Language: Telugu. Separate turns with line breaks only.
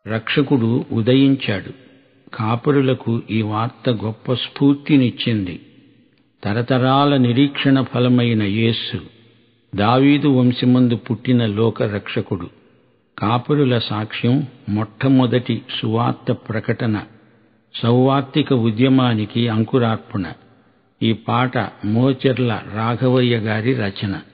రక్షకుడు ఉదయించాడు. కాపరులకు ఈ వార్త గొప్ప స్ఫూర్తినిచ్చింది. తరతరాల నిరీక్షణ ఫలమైన యేసు దావీదు వంశమందు పుట్టిన లోక రక్షకుడు. కాపరుల సాక్ష్యం మొట్టమొదటి సువార్త ప్రకటన, సౌవార్తిక ఉద్యమానికి అంకురార్పణ. ఈ పాట మోచెర్ల రాఘవయ్య గారి రచన.